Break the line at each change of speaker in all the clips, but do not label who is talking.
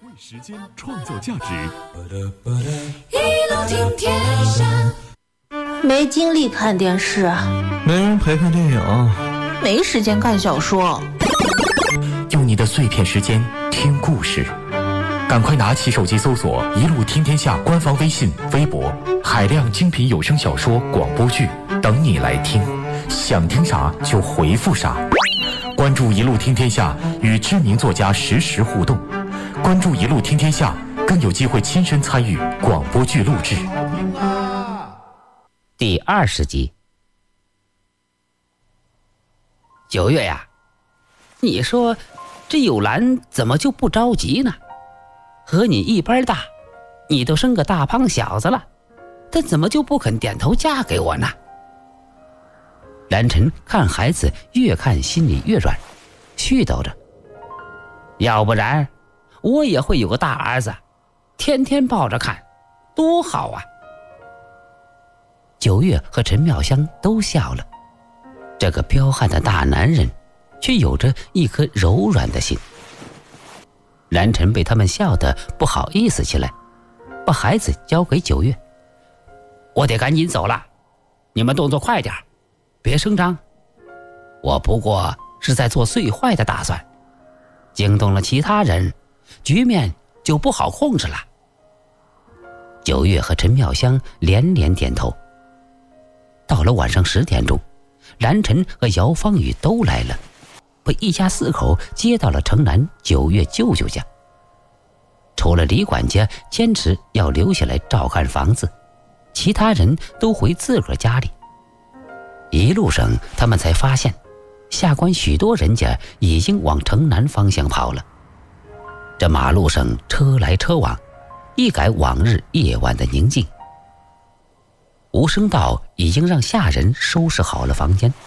时间创造价值，
一路听天下。
没精力看电视，
没人陪看电影，
没时间看小说。
用你的碎片时间听故事，赶快拿起手机搜索一路听天下官方微信微博，海量精品有声小说广播剧等你来听，想听啥就回复啥。关注一路听天下，与知名作家实时互动，关注一路听天下，更有机会亲身参与广播剧录制。
第20集。9月呀，你说这有兰怎么就不着急呢？和你一般大，你都生个大胖小子了，他怎么就不肯点头嫁给我呢？兰晨看孩子越看心里越软，絮叨着，要不然我也会有个大儿子，天天抱着看，多好啊。9月和陈妙香都笑了，这个彪悍的大男人却有着一颗柔软的心。兰晨被他们笑得不好意思起来，把孩子交给9月，我得赶紧走了，你们动作快点，别声张，我不过是在做最坏的打算，惊动了其他人，局面就不好控制了。9月和陈妙香连连点头。到了晚上10点钟，兰晨和姚芳雨都来了，被一家4口接到了城南9月舅舅家。除了李管家坚持要留下来照看房子，其他人都回自个儿家里。一路上他们才发现，下关许多人家已经往城南方向跑了。这马路上车来车往，一改往日夜晚的宁静。吴声道已经让下人收拾好了房间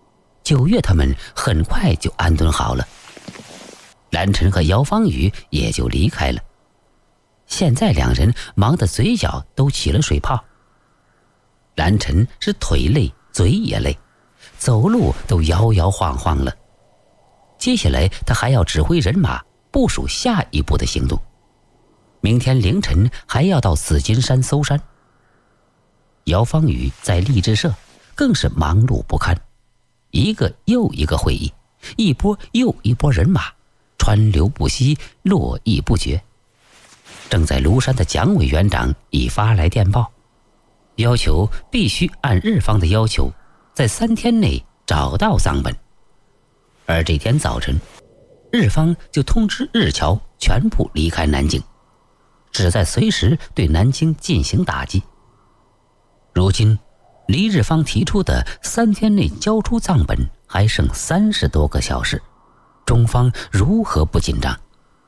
，9月他们很快就安顿好了。兰晨和姚芳雨也就离开了。现在两人忙得嘴角都起了水泡。兰晨是腿累嘴也累，走路都摇摇晃晃了。接下来他还要指挥人马部署下一步的行动，明天凌晨还要到紫金山搜山。姚芳雨在励志社更是忙碌不堪，一个又一个会议，一波又一波人马，川流不息，络绎不绝。正在庐山的蒋委员长已发来电报，要求必须按日方的要求，在3天内找到藏本。而这天早晨，日方就通知日侨全部离开南京，旨在随时对南京进行打击。如今离日方提出的3天内交出藏本还剩30多个小时，中方如何不紧张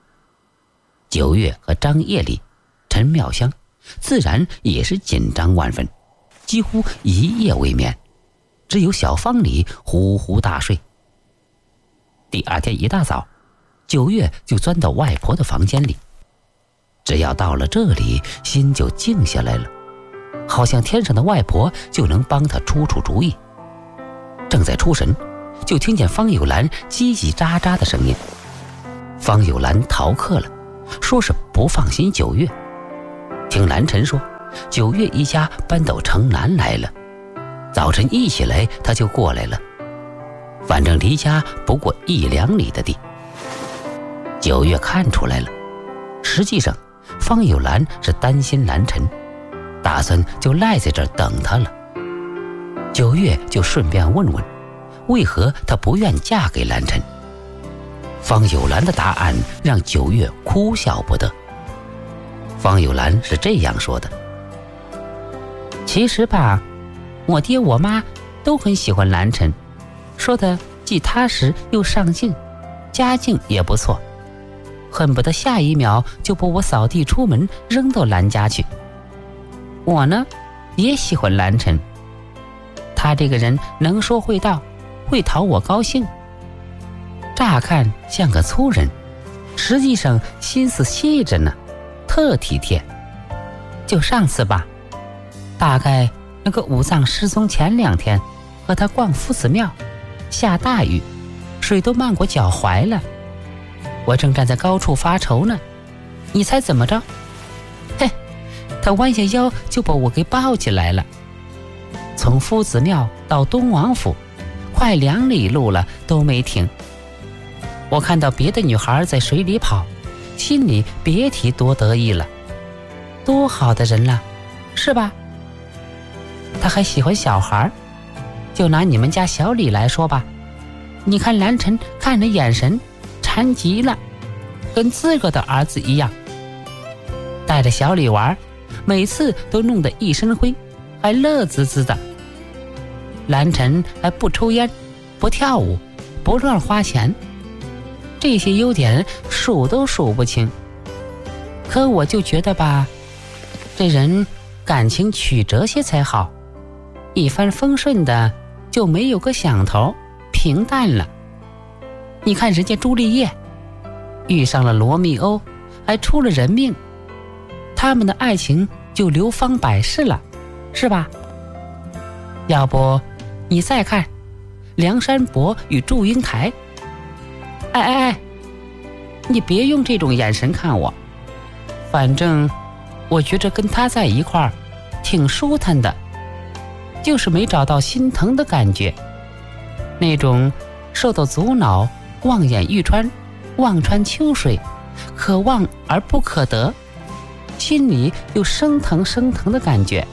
？9月和张夜里、陈妙香自然也是紧张万分，几乎一夜未眠，只有小方里呼呼大睡。第2天一大早，9月就钻到外婆的房间里，只要到了这里，心就静下来了，好像天上的外婆就能帮他出主意。正在出神，就听见方有兰叽叽喳喳的声音。方有兰逃课了，说是不放心9月。听兰晨说，9月一家搬到城南来了，早晨一起来他就过来了，反正离家不过1、2里的地。9月看出来了，实际上方有兰是担心兰晨，打算就赖在这儿等他了。9月就顺便问问，为何他不愿嫁给兰晨。方有兰的答案让9月哭笑不得。方有兰是这样说的：其实吧，我爹我妈都很喜欢兰晨，说的既踏实又上进，家境也不错，恨不得下一秒就把我扫地出门扔到兰家去。我呢，也喜欢兰晨，他这个人能说会道，会讨我高兴。乍看像个粗人，实际上心思细着呢，特体贴。就上次吧，大概那个武藏失踪前2天，和他逛夫子庙，下大雨，水都漫过脚踝了。我正站在高处发愁呢， 你猜怎么着？嘿，他弯下腰就把我给抱起来了。从夫子庙到东王府，快2里路了都没停。我看到别的女孩在水里跑，心里别提多得意了。多好的人了，是吧？他还喜欢小孩，就拿你们家小李来说吧，你看蓝晨看着眼神馋极了，跟自个的儿子一样。带着小李玩，每次都弄得一身灰，还乐滋滋的。蓝晨还不抽烟，不跳舞，不乱花钱，这些优点数都数不清。可我就觉得吧，这人感情曲折些才好，一帆风顺的就没有个响头，平淡了。你看人家朱丽叶遇上了罗密欧，还出了人命，他们的爱情就流芳百世了，是吧？要不你再看梁山伯与祝英台。哎，你别用这种眼神看我，反正我觉着跟他在一块儿挺舒坦的，就是没找到心疼的感觉，那种受到阻挠，望眼欲穿，望穿秋水，可望而不可得，心里又生疼生疼的感觉。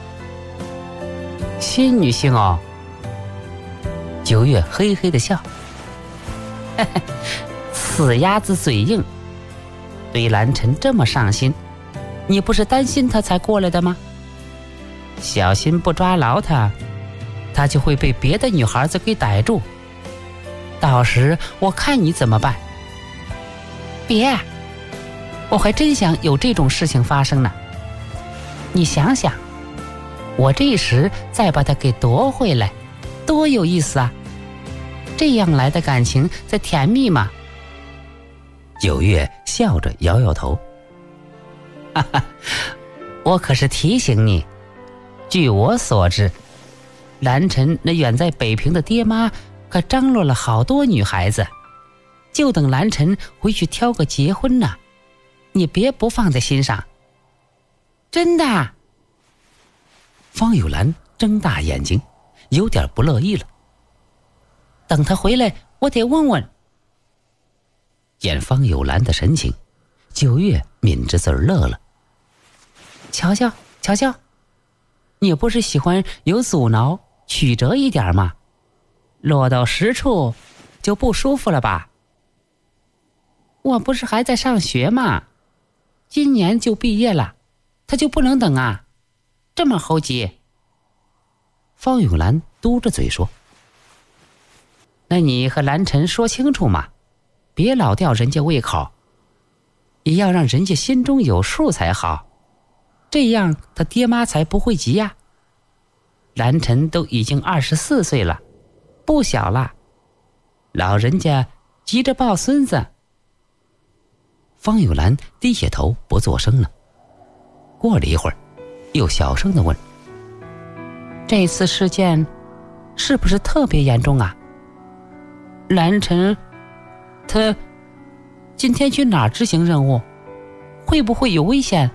新女性哦。9月嘿嘿的笑，嘿嘿，死鸭子嘴硬，对蓝晨这么上心，你不是担心他才过来的吗？小心不抓牢他，他就会被别的女孩子给逮住，到时我看你怎么办。别，我还真想有这种事情发生呢。你想想，我这时再把他给夺回来，多有意思啊！这样来的感情才甜蜜嘛。9月笑着摇摇头，哈哈，我可是提醒你，据我所知，蓝晨那远在北平的爹妈可张罗了好多女孩子，就等蓝晨回去挑个结婚呢，你别不放在心上。真的？方有兰睁大眼睛，有点不乐意了。等他回来，我得问问。见方有兰的神情，9月抿着嘴乐了。瞧瞧，你不是喜欢有阻挠，曲折一点吗？落到实处就不舒服了吧？我不是还在上学吗？今年就毕业了，他就不能等啊？这么猴急？方永兰嘟着嘴说：那你和蓝晨说清楚嘛，别老吊人家胃口，也要让人家心中有数才好，这样他爹妈才不会急呀。蓝晨都已经24岁了，不小了，老人家急着抱孙子。方有兰低下头不作声了。过了一会儿，又小声地问：这次事件是不是特别严重啊？蓝晨他今天去哪儿执行任务？会不会有危险？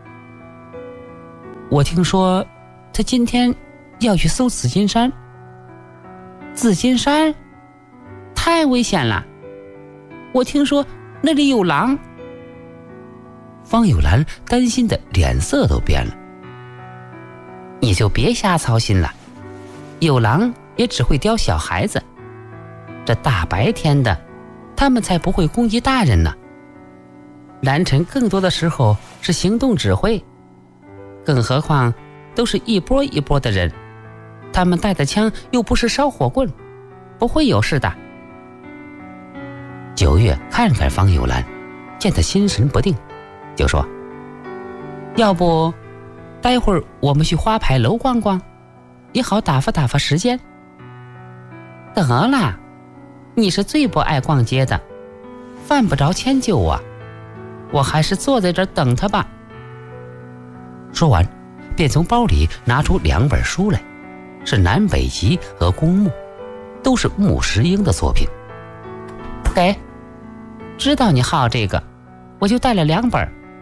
我听说他今天要去搜紫金山。紫金山太危险了，我听说那里有狼。方有兰担心的脸色都变了。你就别瞎操心了，有狼也只会叼小孩子，这大白天的他们才不会攻击大人呢。蓝晨更多的时候是行动指挥，更何况都是一波一波的人，他们带的枪又不是烧火棍，不会有事的。9月看看方有兰，见他心神不定，就说：要不待会儿我们去花牌楼逛逛，也好打发时间。得了，你是最不爱逛街的，犯不着迁就我还是坐在这儿等他吧。说完便从包里拿出2本书来，是南北极和公墓，都是穆石英的作品。给，知道你好这个，我就带了2本，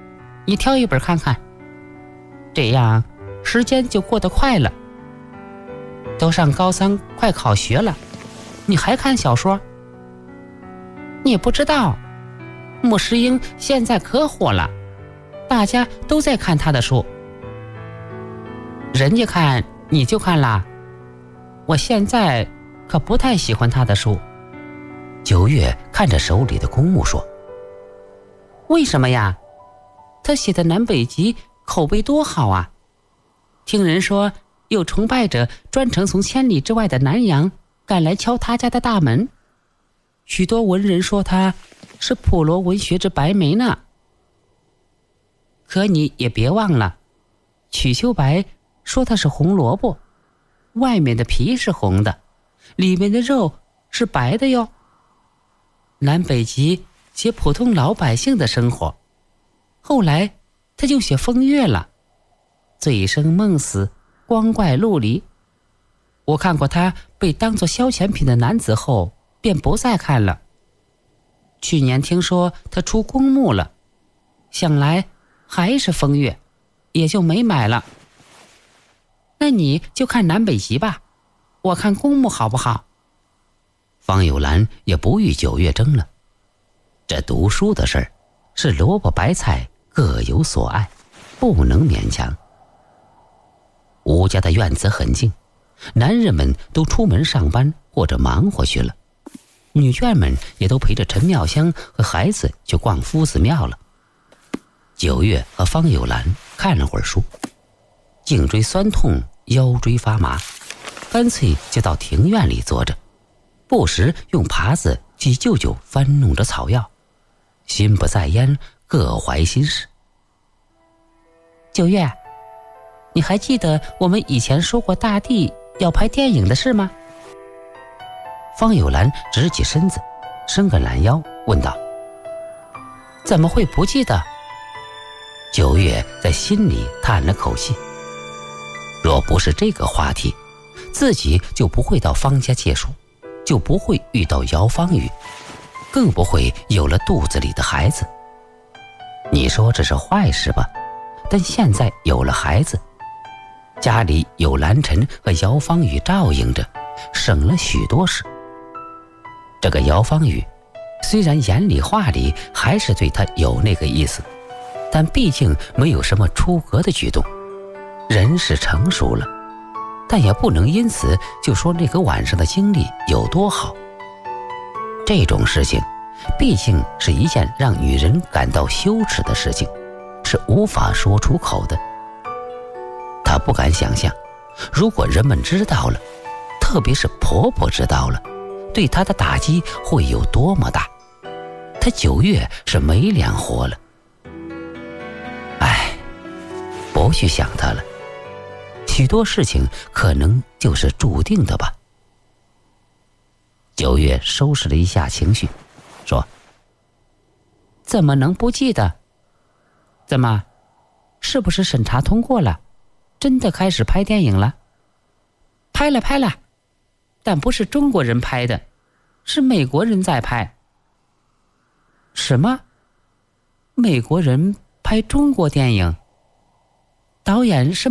你挑一本看看，这样时间就过得快了。都上高3快考学了，你还看小说？你不知道，穆石英现在可火了，大家都在看他的书。人家看你就看啦，我现在可不太喜欢他的书。9月看着手里的公目说：为什么呀？他写的南北极口碑多好啊，听人说有崇拜者专程从千里之外的南洋赶来敲他家的大门，许多文人说他是普罗文学之白眉呢。可你也别忘了，瞿秋白说他是红萝卜，外面的皮是红的，里面的肉是白的哟。南北极写普通老百姓的生活，后来他就写风月了，醉生梦死，光怪陆离。我看过他被当作消遣品的男子后，便不再看了。去年听说他出公墓了，想来还是风月，也就没买了。那你就看南北极吧，我看公墓好不好？方有兰也不与9月争了，这读书的事儿是萝卜白菜各有所爱，不能勉强。吴家的院子很静，男人们都出门上班或者忙活去了，女眷们也都陪着陈妙香和孩子去逛夫子庙了。9月和方有兰看了会儿书，颈椎酸痛，腰椎发麻，干脆就到庭院里坐着，不时用耙子替舅舅翻弄着草药，心不在焉，各怀心事。9月，你还记得我们以前说过大地要拍电影的事吗？方有兰直起身子，伸个懒腰，问道：怎么会不记得？9月在心里叹了口气，若不是这个话题，自己就不会到方家借书，就不会遇到姚方宇，更不会有了肚子里的孩子。你说这是坏事吧，但现在有了孩子，家里有蓝晨和姚方宇照应着，省了许多事。这个姚方宇虽然眼里话里还是对他有那个意思，但毕竟没有什么出格的举动，人是成熟了，但也不能因此就说那个晚上的经历有多好。这种事情毕竟是一件让女人感到羞耻的事情，是无法说出口的。她不敢想象，如果人们知道了，特别是婆婆知道了，对她的打击会有多么大。她9月是没脸活了。唉，不去想她了，许多事情可能就是注定的吧。9月收拾了一下情绪，说：怎么能不记得？怎么，是不是审查通过了？真的开始拍电影了？拍了，但不是中国人拍的，是美国人在拍。什么？美国人拍中国电影？导演是